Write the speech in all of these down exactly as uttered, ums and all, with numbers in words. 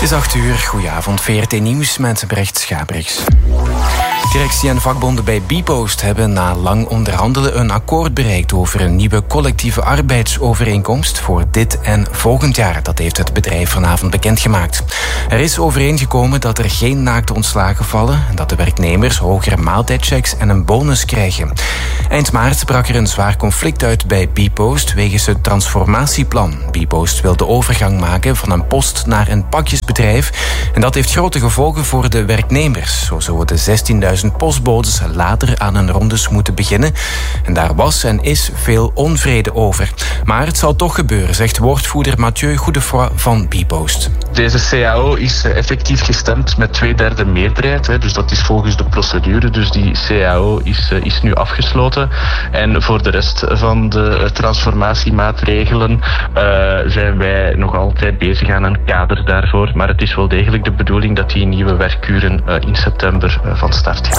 is acht uur, goedenavond, V R T Nieuws met Brecht Schabriks. Directie en vakbonden bij Bpost hebben na lang onderhandelen een akkoord bereikt over een nieuwe collectieve arbeidsovereenkomst voor dit en volgend jaar. Dat heeft het bedrijf vanavond bekendgemaakt. Er is overeengekomen dat er geen naakte ontslagen vallen en dat de werknemers hogere maaltijdchecks en een bonus krijgen. Eind maart brak er een zwaar conflict uit bij Bpost wegens het transformatieplan. Bpost wil de overgang maken van een post naar een pakjesbedrijf en dat heeft grote gevolgen voor de werknemers. Zo zullen de zestienduizend postbodes later aan hun rondes moeten beginnen. En daar was en is veel onvrede over. Maar het zal toch gebeuren, zegt woordvoerder Mathieu Goedefoy van Bpost. Deze C A O is effectief gestemd met twee derde meerderheid. Hè, dus dat is volgens de procedure. Dus die C A O is, is nu afgesloten. En voor de rest van de transformatiemaatregelen uh, zijn wij nog altijd bezig aan een kader daarvoor. Maar het is wel degelijk de bedoeling dat die nieuwe werkuren uh, in september uh, van start gaan.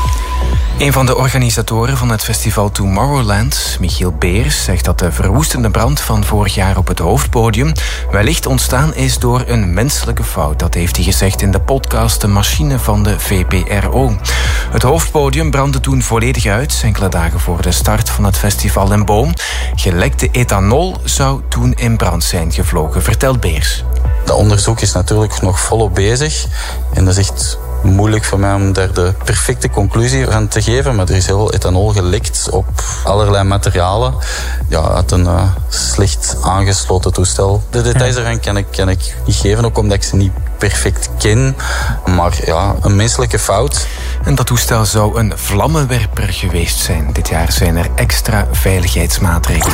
Een van de organisatoren van het festival Tomorrowland, Michiel Beers, zegt dat de verwoestende brand van vorig jaar op het hoofdpodium wellicht ontstaan is door een menselijke fout. Dat heeft hij gezegd in de podcast De Machine van de V P R O. Het hoofdpodium brandde toen volledig uit, enkele dagen voor de start van het festival in Boom. Gelekte ethanol zou toen in brand zijn gevlogen, vertelt Beers. Dat onderzoek is natuurlijk nog volop bezig en dat is echt moeilijk voor mij om daar de perfecte conclusie van te geven, maar er is heel veel ethanol gelekt op allerlei materialen. Ja, uit een uh, slecht aangesloten toestel. De details ervan kan ik, kan ik niet geven, ook omdat ik ze niet perfect ken. Maar ja, een menselijke fout. En dat toestel zou een vlammenwerper geweest zijn. Dit jaar zijn er extra veiligheidsmaatregelen.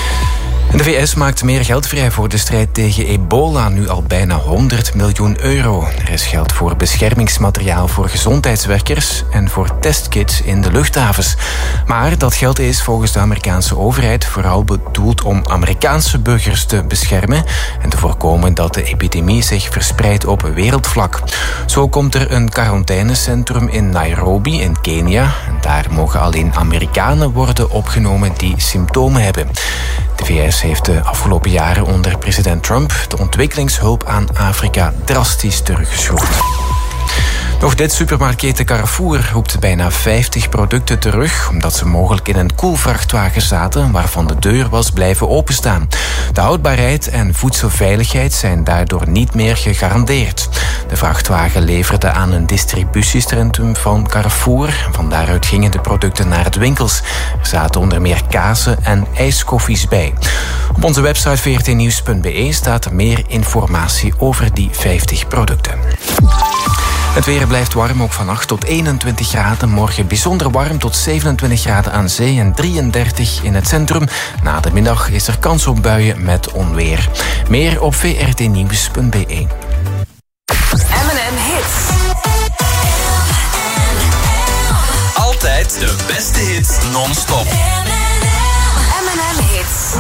De V S maakt meer geld vrij voor de strijd tegen ebola, nu al bijna honderd miljoen euro. Er is geld voor beschermingsmateriaal voor gezondheidswerkers en voor testkits in de luchthavens. Maar dat geld is volgens de Amerikaanse overheid vooral bedoeld om Amerikaanse burgers te beschermen en te voorkomen dat de epidemie zich verspreidt op wereldvlak. Zo komt er een quarantainecentrum in Nairobi in Kenia. En daar mogen alleen Amerikanen worden opgenomen die symptomen hebben. De V S heeft de afgelopen jaren onder president Trump de ontwikkelingshulp aan Afrika drastisch teruggeschroefd. Nog dit, supermarktketen Carrefour roept bijna vijftig producten terug omdat ze mogelijk in een koelvrachtwagen zaten waarvan de deur was blijven openstaan. De houdbaarheid en voedselveiligheid zijn daardoor niet meer gegarandeerd. De vrachtwagen leverde aan een distributiecentrum van Carrefour. Van daaruit gingen de producten naar de winkels. Er zaten onder meer kazen en ijskoffies bij. Op onze website v r t nieuws punt b e staat meer informatie over die vijftig producten. Het weer blijft warm, ook vannacht tot eenentwintig graden. Morgen bijzonder warm tot zevenentwintig graden aan zee en drieëndertig in het centrum. Na de middag is er kans op buien met onweer. Meer op v r t nieuws punt b e. M en M Hits. Altijd de beste hits non-stop. M en M Hits.